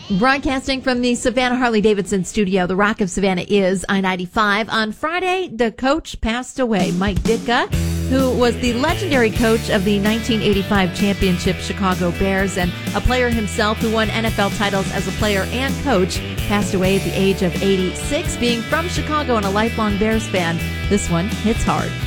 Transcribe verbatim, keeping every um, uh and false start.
Broadcasting from the Savannah Harley-Davidson studio, the Rock of Savannah is I ninety-five. On Friday, the coach passed away, Mike Ditka, who was the legendary coach of the nineteen eighty-five championship Chicago Bears and a player himself who won N F L titles as a player and coach, passed away at the age of eighty-six. Being from Chicago and a lifelong Bears fan, this one hits hard.